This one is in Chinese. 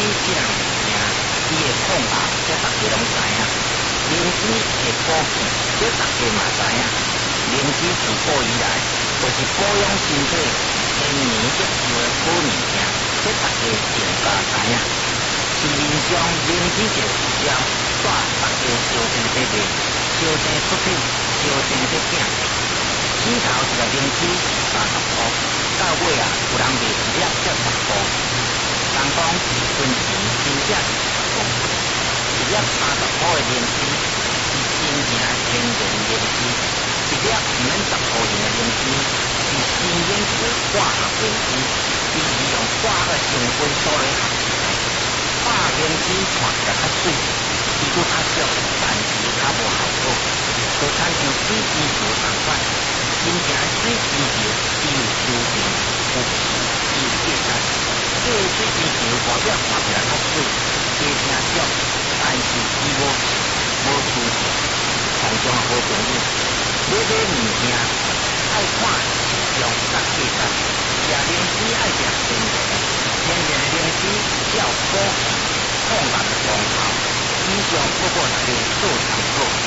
这样物件，伊的控制，这大家拢知影。灵芝的补气，这大家嘛知影。灵芝自古以来就是保养身体、延年益寿的好物件，这大家更加知影。市面上灵芝就有一条，带大家烧钱在卖，烧钱出品，烧钱在捡。起头一个灵芝30箍，到尾啊，有人卖一粒才10箍。人讲存钱真正是10箍，一粒30箍的灵芝是真正天然灵芝，一粒唔免10箍钱的灵芝是新研制化学灵芝，伊利用化学成分所来合成的。化灵芝看起来较水，伊佫较俗，但是较无效果，就亲像水晶球同款。真正的水晶球，伊有球形、有皮、伊有叶材。这个水晶球外表看起来较水，加听俗，但是伊无气、无磁性，同种好朋友。买物件爱看质量甲价值，食灵芝爱食天然的，天然的灵芝要补气、抗癌的功效。以上不过大家做参考。